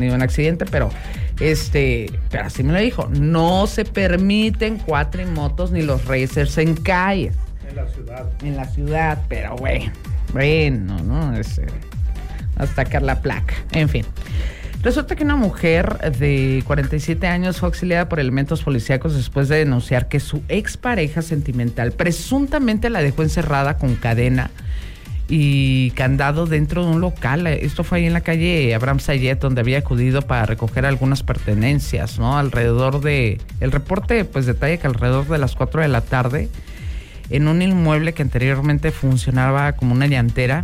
un accidente, pero así me lo dijo, no se permiten cuatrimotos ni los racers en calles. En la ciudad, pero bueno, ¿no? Hasta sacar la placa, en fin. Resulta que una mujer de 47 años fue auxiliada por elementos policíacos después de denunciar que su expareja sentimental presuntamente la dejó encerrada con cadena y candado dentro de un local. Esto fue ahí en la calle Abraham Sayet, donde había acudido para recoger algunas pertenencias, ¿no? El reporte pues detalla que alrededor de las 4 de la tarde, en un inmueble que anteriormente funcionaba como una llantera,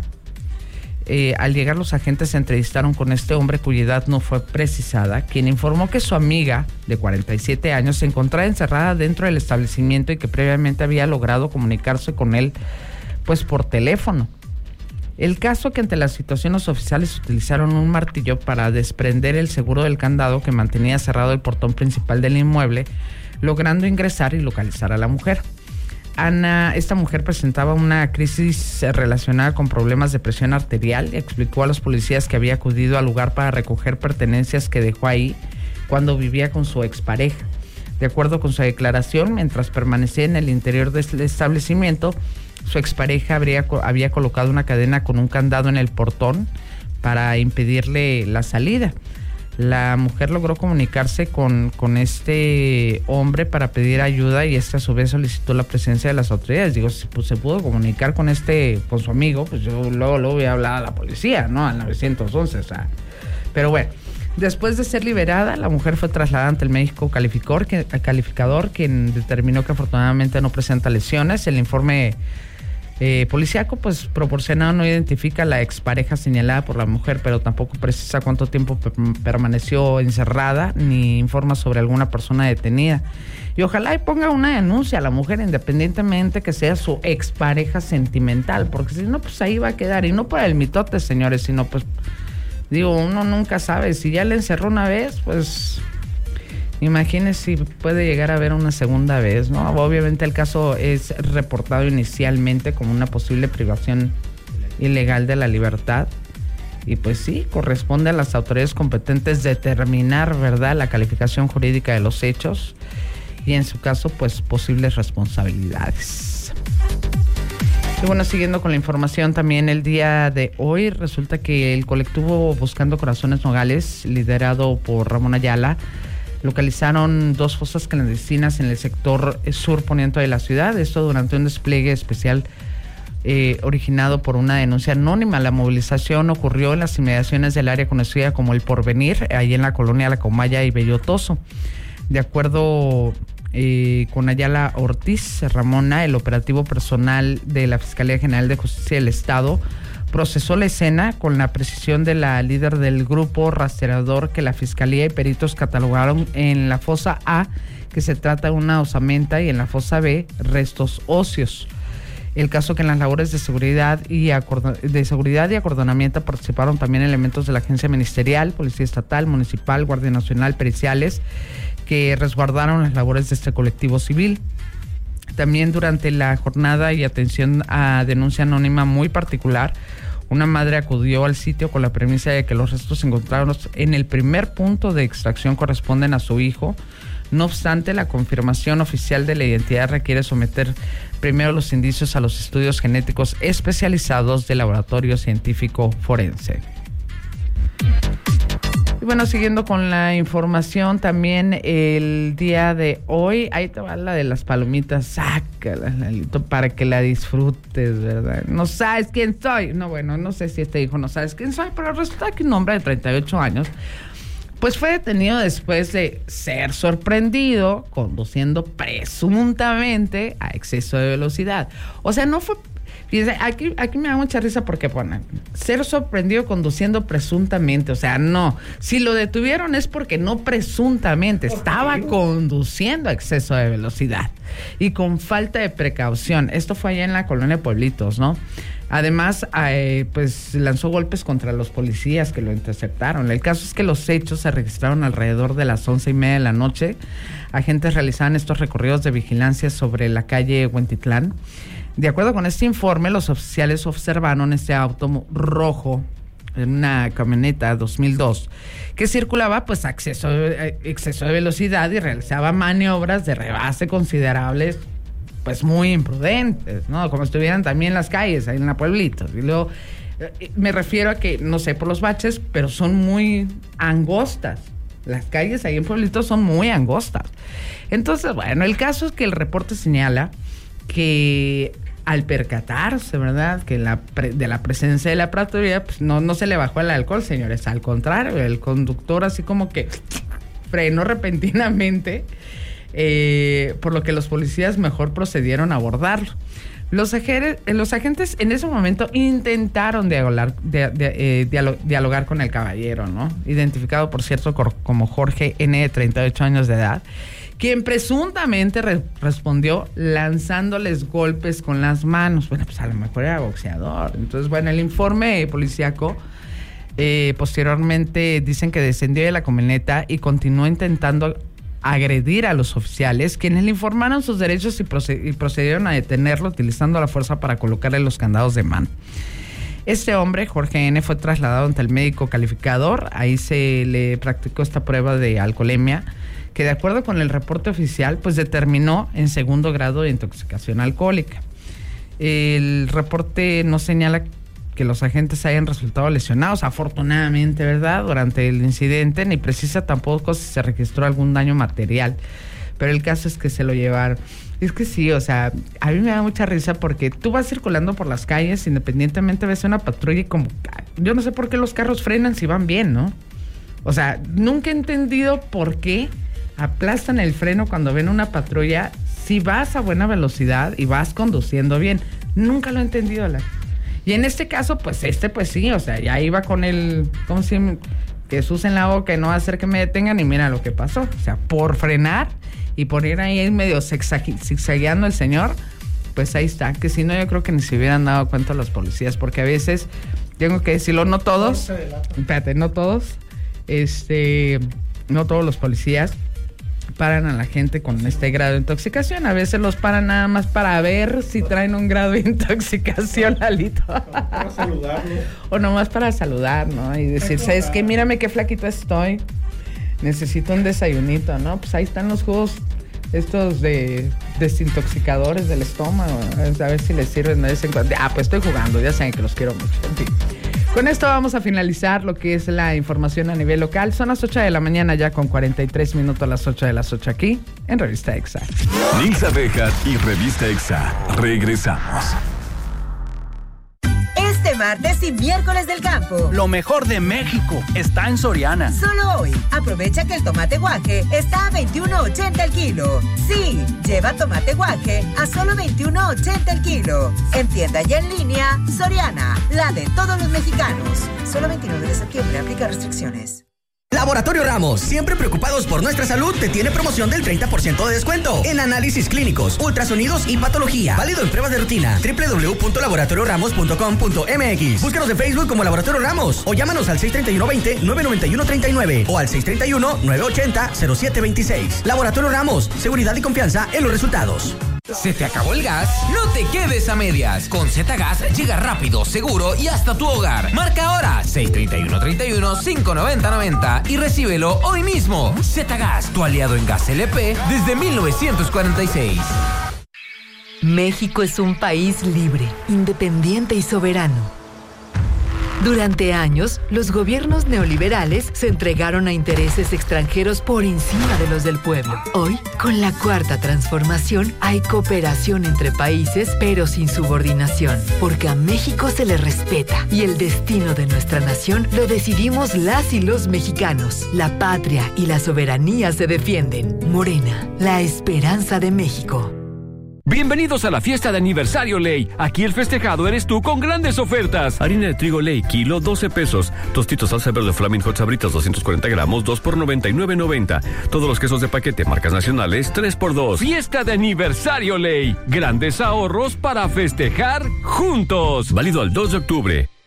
al llegar los agentes se entrevistaron con este hombre cuya edad no fue precisada, quien informó que su amiga de 47 años se encontraba encerrada dentro del establecimiento y que previamente había logrado comunicarse con él pues por teléfono. El caso que ante la situación los oficiales utilizaron un martillo para desprender el seguro del candado que mantenía cerrado el portón principal del inmueble, logrando ingresar y localizar a la mujer. Ana, esta mujer presentaba una crisis relacionada con problemas de presión arterial y explicó a los policías que había acudido al lugar para recoger pertenencias que dejó ahí cuando vivía con su expareja. De acuerdo con su declaración, mientras permanecía en el interior del establecimiento, su expareja había colocado una cadena con un candado en el portón para impedirle la salida. La mujer logró comunicarse con este hombre para pedir ayuda y este a su vez solicitó la presencia de las autoridades. Digo, si pues, se pudo comunicar con su amigo, pues yo luego voy a hablar a la policía, ¿no? Al 911, o sea. Pero bueno, después de ser liberada, la mujer fue trasladada ante el médico calificador, quien determinó que afortunadamente no presenta lesiones. El informe policíaco pues proporcionado no identifica a la expareja señalada por la mujer, pero tampoco precisa cuánto tiempo permaneció encerrada ni informa sobre alguna persona detenida. Y ojalá y ponga una denuncia a la mujer independientemente que sea su expareja sentimental, porque si no pues ahí va a quedar, y no por el mitote, señores, sino pues digo, uno nunca sabe, si ya le encerró una vez, pues imagínese si puede llegar a haber una segunda vez, ¿no? Obviamente el caso es reportado inicialmente como una posible privación ilegal de la libertad y pues sí, corresponde a las autoridades competentes determinar, ¿verdad?, la calificación jurídica de los hechos y en su caso, pues posibles responsabilidades. Y bueno, siguiendo con la información, también el día de hoy resulta que el colectivo Buscando Corazones Nogales, liderado por Ramón Ayala, localizaron 2 fosas clandestinas en el sector surponiente de la ciudad. Esto durante un despliegue especial originado por una denuncia anónima. La movilización ocurrió en las inmediaciones del área conocida como El Porvenir, ahí en la colonia La Comaya y Bellotoso. De acuerdo con Ayala Ortiz Ramona, el operativo personal de la Fiscalía General de Justicia del Estado procesó la escena con la precisión de la líder del grupo rastreador que la Fiscalía y peritos catalogaron en la fosa A, que se trata de una osamenta, y en la fosa B, restos óseos. El caso que en las labores de seguridad y acordonamiento participaron también elementos de la agencia ministerial, Policía Estatal, Municipal, Guardia Nacional, periciales, que resguardaron las labores de este colectivo civil. También durante la jornada y atención a denuncia anónima muy particular, una madre acudió al sitio con la premisa de que los restos encontrados en el primer punto de extracción corresponden a su hijo. No obstante, la confirmación oficial de la identidad requiere someter primero los indicios a los estudios genéticos especializados del Laboratorio Científico Forense. Y bueno, siguiendo con la información, también el día de hoy, ahí te va la de las palomitas, sácala, Lalito, para que la disfrutes, ¿verdad? No sabes quién soy. No, bueno, no sé si este hijo no sabes quién soy, pero resulta que un hombre de 38 años, pues fue detenido después de ser sorprendido conduciendo presuntamente a exceso de velocidad. O sea, no fue... Fíjense, aquí me da mucha risa porque ponen ser sorprendido conduciendo presuntamente. O sea, no. Si lo detuvieron es porque no presuntamente, estaba conduciendo a exceso de velocidad y con falta de precaución. Esto fue allá en la colonia Pueblitos, ¿no? Además, pues lanzó golpes contra los policías que lo interceptaron. El caso es que los hechos se registraron alrededor de las 11:30 de la noche. Agentes realizaban estos recorridos de vigilancia sobre la calle Huentitlán. De acuerdo con este informe, los oficiales observaron este auto rojo en una camioneta 2002 que circulaba pues a exceso de velocidad y realizaba maniobras de rebase considerables, pues muy imprudentes, ¿no? Como estuvieran también las calles ahí en la Pueblitos. Y luego me refiero a que, no sé, por los baches, pero son muy angostas. Las calles ahí en Pueblitos son muy angostas. Entonces, bueno, el caso es que el reporte señala que al percatarse, ¿verdad?, que de la presencia de la patrulla, pues no se le bajó el alcohol, señores. Al contrario, el conductor así como que frenó repentinamente, por lo que los policías mejor procedieron a abordarlo. Los agentes en ese momento intentaron dialogar con el caballero, ¿no? Identificado, por cierto, como Jorge N., de 38 años de edad, quien presuntamente respondió lanzándoles golpes con las manos. Bueno, pues a lo mejor era boxeador. Entonces, bueno, el informe policíaco posteriormente dicen que descendió de la camioneta y continuó intentando agredir a los oficiales, quienes le informaron sus derechos y procedieron a detenerlo utilizando la fuerza para colocarle los candados de mano. Este hombre, Jorge N., fue trasladado ante el médico calificador. Ahí se le practicó esta prueba de alcoholemia, que de acuerdo con el reporte oficial, pues determinó en 2º grado de intoxicación alcohólica. El reporte no señala que los agentes hayan resultado lesionados, afortunadamente, ¿verdad?, durante el incidente, ni precisa tampoco si se registró algún daño material, pero el caso es que se lo llevaron. Es que sí, o sea, a mí me da mucha risa porque tú vas circulando por las calles, independientemente ves una patrulla y como, yo no sé por qué los carros frenan si van bien, ¿no? O sea, nunca he entendido por qué aplastan el freno cuando ven una patrulla si vas a buena velocidad y vas conduciendo bien. Nunca lo he entendido, Y en este caso, pues sí, o sea, ya iba con el, como si Jesús en la boca y no hacer que me detengan, y mira lo que pasó. O sea, por frenar y por ir ahí medio zigzagueando el señor, pues ahí está. Que si no, yo creo que ni se hubieran dado cuenta los policías, porque a veces, tengo que decirlo, no todos, no todos los policías paran a la gente con este grado de intoxicación. A veces los paran nada más para ver si traen un grado de intoxicación, Lalito. Para saludarlo. O nomás para saludar, ¿no? Y decir, ¿sabes qué? Mírame qué flaquito estoy. Necesito un desayunito, ¿no? Pues ahí están los jugos estos de desintoxicadores del estómago. A ver si les sirven de vez en cuando. Pues estoy jugando, ya saben que los quiero mucho. En fin. Con esto vamos a finalizar lo que es la información a nivel local. Son las 8 de la mañana ya con 43 minutos, las 8 de las 8 aquí en Revista EXA. Nilsa Bejar y Revista EXA. Regresamos. Este martes y miércoles del campo. Lo mejor de México está en Soriana. Solo hoy, aprovecha que el tomate guaje está a $21.80 el kilo. Sí, lleva tomate guaje a solo $21.80 el kilo. En tienda y en línea, Soriana, la de todos los mexicanos. Solo 29 de septiembre, aplica restricciones. Laboratorio Ramos, siempre preocupados por nuestra salud, te tiene promoción del 30% de descuento en análisis clínicos, ultrasonidos y patología. Válido en pruebas de rutina. www.laboratorioramos.com.mx. Búscanos en Facebook como Laboratorio Ramos o llámanos al 631-20-991-39 o al 631-980-0726. Laboratorio Ramos, seguridad y confianza en los resultados. ¿Se te acabó el gas? No te quedes a medias. Con Z-Gas llega rápido, seguro y hasta tu hogar. Marca ahora 631-31-590-90 y recíbelo hoy mismo. Z-Gas, tu aliado en gas LP desde 1946. México es un país libre, independiente y soberano. Durante años, los gobiernos neoliberales se entregaron a intereses extranjeros por encima de los del pueblo. Hoy, con la Cuarta Transformación, hay cooperación entre países, pero sin subordinación, porque a México se le respeta y el destino de nuestra nación lo decidimos las y los mexicanos. La patria y la soberanía se defienden. Morena, la esperanza de México. Bienvenidos a la fiesta de aniversario Ley. Aquí el festejado eres tú con grandes ofertas. Harina de trigo Ley, kilo, 12 pesos. Tostitos salsa verde Flaming Hot Sabritas, 240 gramos, 2 por 99.90. Todos los quesos de paquete, marcas nacionales, 3 por 2. Fiesta de aniversario Ley. Grandes ahorros para festejar juntos. Válido al 2 de octubre.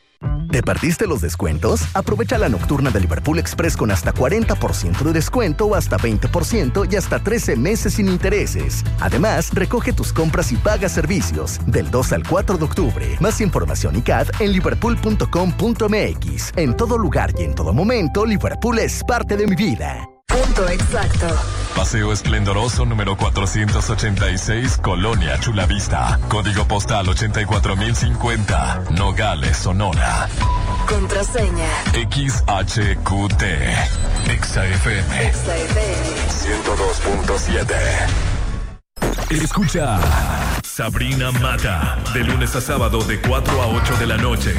¿Te perdiste los descuentos? Aprovecha la nocturna de Liverpool Express con hasta 40% de descuento o hasta 20% y hasta 13 meses sin intereses. Además, recoge tus compras y paga servicios del 2 al 4 de octubre. Más información y CAD en liverpool.com.mx. En todo lugar y en todo momento, Liverpool es parte de mi vida. Punto exacto. Paseo Esplendoroso número 486, Colonia Chulavista. Código postal 84050, Nogales, Sonora. Contraseña. XHQT. XFM. XFM. 102.7. Escucha Sabrina Mata. De lunes a sábado de 4 a 8 de la noche.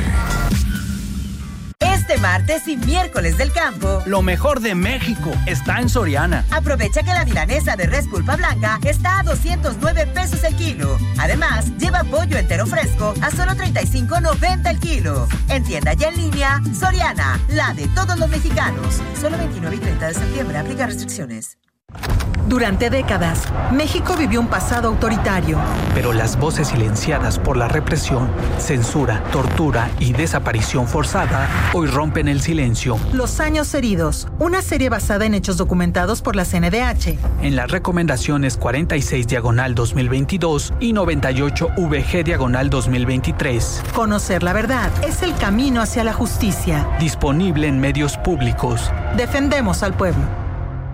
Este martes y miércoles del campo, Lo mejor de México está en Soriana. aprovecha que la milanesa de res pulpa blanca está a 209 pesos el kilo. Además, lleva pollo entero fresco a solo 35.90 el kilo. En tienda y en línea, Soriana, la de todos los mexicanos. Solo 29 y 30 de septiembre, aplica restricciones. Durante décadas, México vivió un pasado autoritario. Pero las voces silenciadas por la represión, censura, tortura y desaparición forzada hoy rompen el silencio. Los años heridos, una serie basada en hechos documentados por la CNDH. En las recomendaciones 46/2022 y 98VG/2023. Conocer la verdad es el camino hacia la justicia. Disponible en medios públicos. Defendemos al pueblo.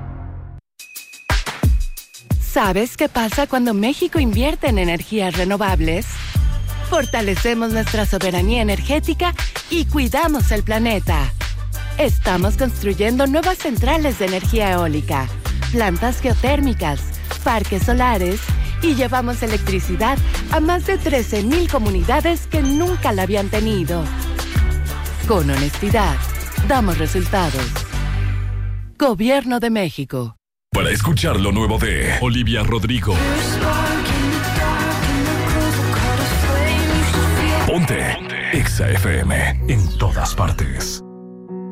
¿Sabes qué pasa cuando México invierte en energías renovables? Fortalecemos nuestra soberanía energética y cuidamos el planeta. Estamos construyendo nuevas centrales de energía eólica, plantas geotérmicas, parques solares y llevamos electricidad a más de 13,000 comunidades que nunca la habían tenido. Con honestidad, damos resultados. Gobierno de México. Para escuchar lo nuevo de Olivia Rodrigo. Ponte XFM en todas partes.